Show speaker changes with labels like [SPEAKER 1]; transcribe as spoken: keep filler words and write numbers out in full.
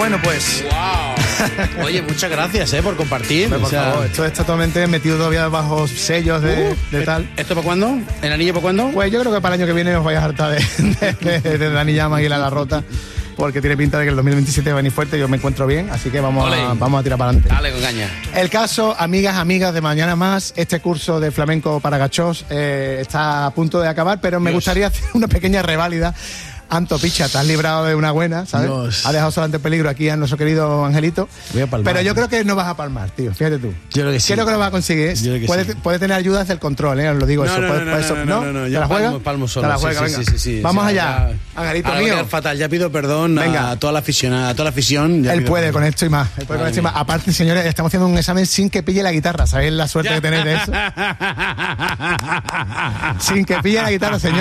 [SPEAKER 1] Bueno, pues...
[SPEAKER 2] ¡Wow! Oye, muchas gracias, ¿eh? Por compartir.
[SPEAKER 1] Hombre, por
[SPEAKER 2] o sea...
[SPEAKER 1] favor, esto es totalmente metido todavía bajo sellos de,
[SPEAKER 2] Uh,
[SPEAKER 1] de tal.
[SPEAKER 2] ¿Esto para cuándo? ¿El anillo para cuándo?
[SPEAKER 1] Pues yo creo que para el año que viene os vais a hartar de, de, de, de Dani Llamas y La La Rota, porque tiene pinta de que el dos mil veintisiete va a venir fuerte. Yo me encuentro bien, así que vamos, a, vamos a tirar para adelante.
[SPEAKER 2] Dale con caña.
[SPEAKER 1] El caso, amigas, amigas de Mañana Más, este curso de flamenco para gachós eh, está a punto de acabar, pero me
[SPEAKER 2] Dios.
[SPEAKER 1] gustaría hacer una pequeña reválida. Anto Picha, te has librado de una buena, ¿sabes?
[SPEAKER 2] Dios.
[SPEAKER 1] Ha dejado solamente en peligro aquí a nuestro querido Angelito.
[SPEAKER 2] Voy a palmar.
[SPEAKER 1] Pero yo creo que no vas a palmar, tío. Fíjate tú.
[SPEAKER 2] Yo creo que sí.
[SPEAKER 1] Creo que lo vas a conseguir.
[SPEAKER 2] Yo creo que
[SPEAKER 1] puede,
[SPEAKER 2] sí.
[SPEAKER 1] puede tener ayuda desde el control, ¿eh? Os lo digo
[SPEAKER 2] No,
[SPEAKER 1] eso.
[SPEAKER 2] no,
[SPEAKER 1] Puede-
[SPEAKER 2] no,
[SPEAKER 1] puede-
[SPEAKER 2] no, no, no, no, no,
[SPEAKER 1] ¿Te
[SPEAKER 2] yo
[SPEAKER 1] la juega?
[SPEAKER 2] palmo- palmo solo.
[SPEAKER 1] Te la
[SPEAKER 2] Sí,
[SPEAKER 1] juega,
[SPEAKER 2] sí,
[SPEAKER 1] venga.
[SPEAKER 2] sí, sí, sí.
[SPEAKER 1] Vamos
[SPEAKER 2] O sea,
[SPEAKER 1] allá.
[SPEAKER 2] ya-
[SPEAKER 1] Angelito
[SPEAKER 2] Ahora va a
[SPEAKER 1] mío.
[SPEAKER 2] quedar fatal. Ya pido perdón
[SPEAKER 1] Venga.
[SPEAKER 2] a toda la afición, a toda la afición. Ya
[SPEAKER 1] Él
[SPEAKER 2] pido
[SPEAKER 1] puede
[SPEAKER 2] perdón.
[SPEAKER 1] con esto y más. Él puede con
[SPEAKER 2] Madre
[SPEAKER 1] esto y más.
[SPEAKER 2] mía.
[SPEAKER 1] Aparte, señores, estamos haciendo un examen sin que pille la guitarra. ¿Sabéis la suerte que tenéis de eso? Sin que pille la guitarra, señores.